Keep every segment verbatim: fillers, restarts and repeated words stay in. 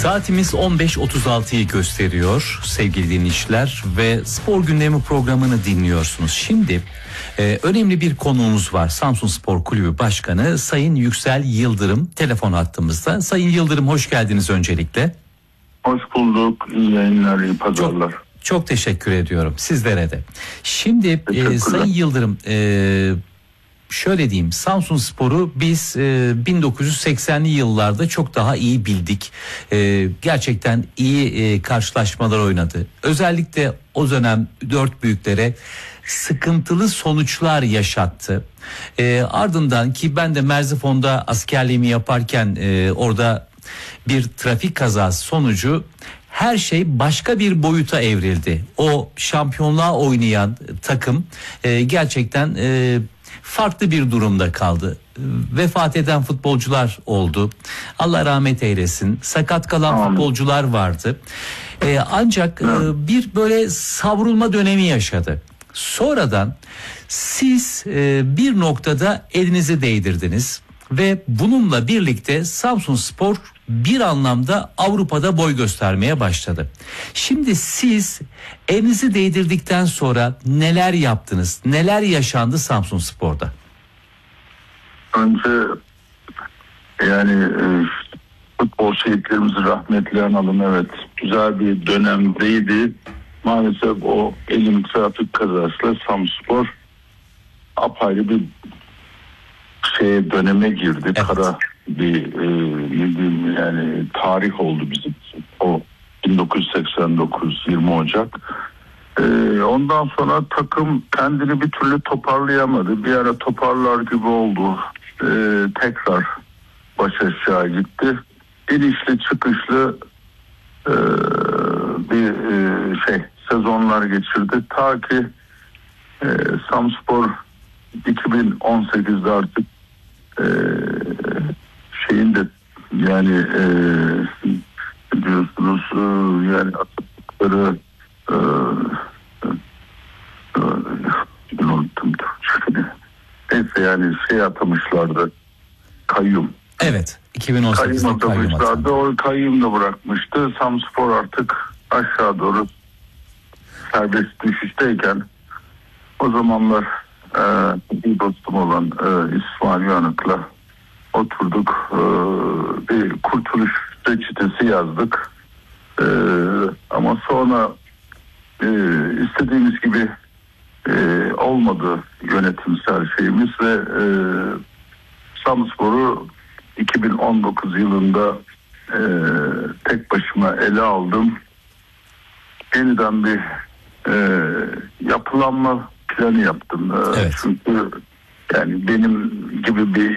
Saatimiz on beş otuz altıyı gösteriyor sevgili dinleyiciler ve spor gündemi programını dinliyorsunuz. Şimdi e, önemli bir konuğumuz var. Samsunspor Kulübü Başkanı Sayın Yüksel Yıldırım telefon hattımızda. Sayın Yıldırım, hoş geldiniz öncelikle. Hoş bulduk. İyi yayınlar, iyi pazarlar. Çok, çok teşekkür ediyorum sizlere de. Şimdi e, Sayın Yıldırım, e, şöyle diyeyim, Samsunspor'u biz e, bin dokuz yüz seksenli yıllarda çok daha iyi bildik. E, gerçekten iyi e, karşılaşmalar oynadı. Özellikle o dönem dört büyüklere sıkıntılı sonuçlar yaşattı. E, ardından ki ben de Merzifon'da askerliğimi yaparken e, orada bir trafik kazası sonucu her şey başka bir boyuta evrildi. O şampiyonluğa oynayan takım e, gerçekten e, farklı bir durumda kaldı. Vefat eden futbolcular oldu. Allah rahmet eylesin. Sakat kalan Amin. futbolcular vardı. Ee, ancak e, bir böyle savrulma dönemi yaşadı. Sonradan siz e, bir noktada elinizi değdirdiniz ve bununla birlikte Samsunspor bir anlamda Avrupa'da boy göstermeye başladı. Şimdi siz elinizi değdirdikten sonra neler yaptınız? Neler yaşandı Samsunspor'da? Önce yani e, futbol şehitlerimizi rahmetle analım. Evet, güzel bir dönemdeydi. Maalesef o elim trafik kazasıyla Samsunspor apayrı bir şeye döneme girdi. Evet. Kara bir e, ne diyeyim yani tarih oldu bizim o bin dokuz yüz seksen dokuz yirmi Ocak. E, ondan sonra takım kendini bir türlü toparlayamadı. Bir ara toparlar gibi oldu. E, tekrar baş aşağı gitti. İnişli çıkışlı e, bir e, şey sezonlar geçirdi. Ta ki e, Samsunspor iki bin on sekizde artık e, şeyin de yani e, diyorsunuz e, yani attıkları e, e, unuttum neyse yani şey atamışlardı, kayyum. Evet, iki bin on sekizde kayyum atamışlardı. O kayyum da bırakmıştı. Samsunspor artık aşağı doğru serbest düşüşteyken o zamanlar e, bir dostum olan e, İsmail Yanık'la oturduk, e, bir kurtuluş reçetesi yazdık. E, ama sonra e, istediğimiz gibi e, olmadı yönetimsel şeyimiz ve e, Samsunspor'u iki bin on dokuz yılında e, tek başıma ele aldım. Yeniden bir e, yapılanma planı yaptım. Evet. Çünkü yani benim gibi bir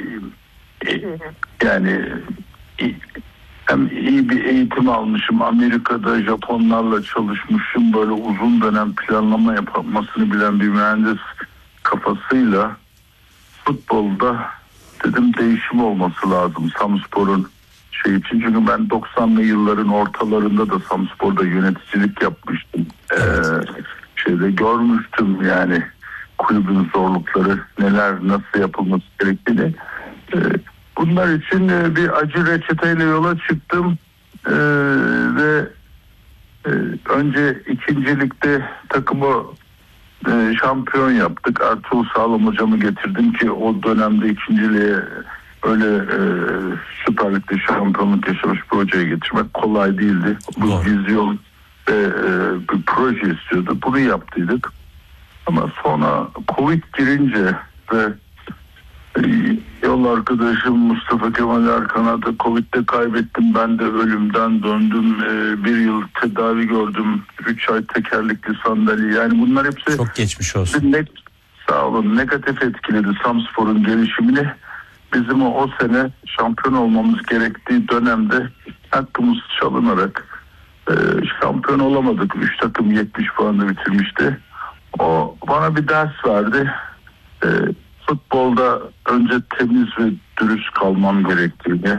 yani hem iyi bir eğitim almışım, Amerika'da Japonlarla çalışmışım, böyle uzun dönem planlama yapmasını bilen bir mühendis kafasıyla futbolda dedim değişim olması lazım Samsunspor'un şey için. Çünkü ben doksanlı yılların ortalarında da Samsunspor'da yöneticilik yapmıştım. Evet. Ee, şeyde görmüştüm yani kulübün zorlukları, neler nasıl yapılması gerektiğini. Ee, bunlar için bir acı reçeteyle yola çıktım ee, ve e, önce ikincilikte takımı e, şampiyon yaptık. Ertuğrul Sağlam hocamı getirdim ki o dönemde ikinciliğe öyle e, Süper Lig'de şampiyonluk yaşamış bir hocayı getirmek kolay değildi. Bu Doğru. vizyon ve e, bir proje istiyordu. Bunu yaptıydık. Ama sonra Covid girince ve e, yol arkadaşım Mustafa Kemal Erkan'a da Covid'de kaybettim. Ben de ölümden döndüm. E, bir yıl tedavi gördüm. Üç ay tekerlekli sandalye. Yani bunlar hepsi çok geçmiş olsun. Ne, sağ olun. Negatif etkiledi Samsunspor'un gelişimini. Bizim o, o sene şampiyon olmamız gerektiği dönemde hakkımız çalınarak e, şampiyon olamadık. Üç takım yetmiş puanla bitirmişti. O bana bir ders verdi. E, futbolda önce temiz ve dürüst kalmam gerektiğini,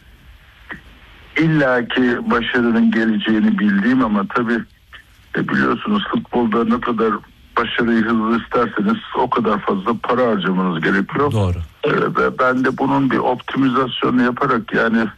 İlla ki başarının geleceğini bildiğim ama tabii e, biliyorsunuz futbolda ne kadar başarıyı hızlı isterseniz o kadar fazla para harcamanız gerekiyor. Doğru. E, ve ben de bunun bir optimizasyonu yaparak yani